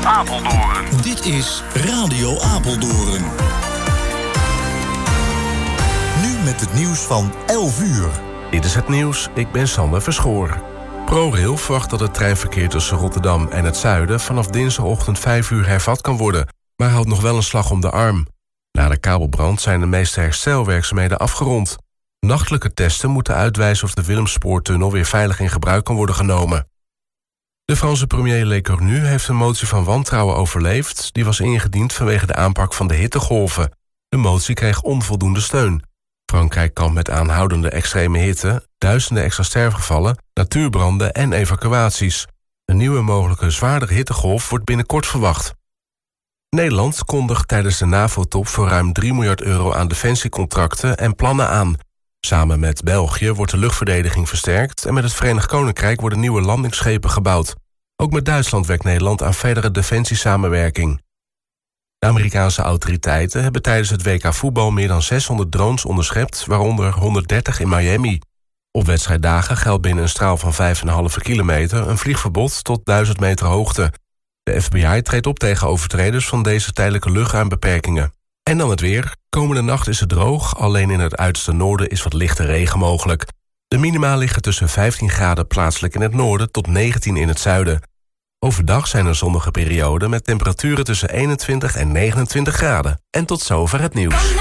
Apeldoorn. Dit is Radio Apeldoorn. Nu met het nieuws van 11 uur. Dit is het nieuws, ik ben Sander Verschoor. ProRail verwacht dat het treinverkeer tussen Rotterdam en het zuiden vanaf dinsdagochtend 5 uur hervat kan worden, maar houdt nog wel een slag om de arm. Na de kabelbrand zijn de meeste herstelwerkzaamheden afgerond. Nachtelijke testen moeten uitwijzen of de Willemspoortunnel weer veilig in gebruik kan worden genomen. De Franse premier Lecornu heeft een motie van wantrouwen overleefd. Die was ingediend vanwege de aanpak van de hittegolven. De motie kreeg onvoldoende steun. Frankrijk kampt met aanhoudende extreme hitte, duizenden extra sterfgevallen, natuurbranden en evacuaties. Een nieuwe mogelijke zwaardere hittegolf wordt binnenkort verwacht. Nederland kondigt tijdens de NAVO-top voor ruim 3 miljard euro aan defensiecontracten en plannen aan. Samen met België wordt de luchtverdediging versterkt en met het Verenigd Koninkrijk worden nieuwe landingsschepen gebouwd. Ook met Duitsland werkt Nederland aan verdere defensiesamenwerking. De Amerikaanse autoriteiten hebben tijdens het WK voetbal meer dan 600 drones onderschept, waaronder 130 in Miami. Op wedstrijddagen geldt binnen een straal van 5,5 kilometer een vliegverbod tot 1000 meter hoogte. De FBI treedt op tegen overtreders van deze tijdelijke luchtruimbeperkingen. En dan het weer. Komende nacht is het droog, alleen in het uiterste noorden is wat lichte regen mogelijk. De minima liggen tussen 15 graden plaatselijk in het noorden tot 19 in het zuiden. Overdag zijn er zonnige perioden met temperaturen tussen 21 en 29 graden. En tot zover het nieuws.